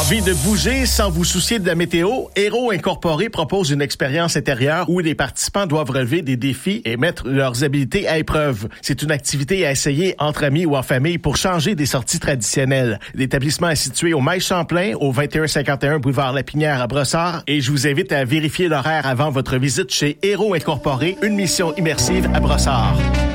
Envie de bouger sans vous soucier de la météo? Héros Incorporé propose une expérience intérieure où les participants doivent relever des défis et mettre leurs habiletés à épreuve. C'est une activité à essayer entre amis ou en famille pour changer des sorties traditionnelles. L'établissement est situé au Mail Champlain, au 2151 boulevard Lapinière à Brossard, et je vous invite à vérifier l'horaire avant votre visite chez Héros Incorporé, une mission immersive à Brossard.